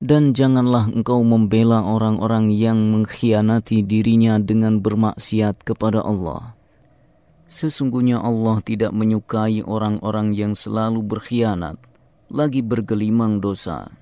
Dan janganlah engkau membela orang-orang yang mengkhianati dirinya dengan bermaksiat kepada Allah. Sesungguhnya Allah tidak menyukai orang-orang yang selalu berkhianat, lagi bergelimang dosa.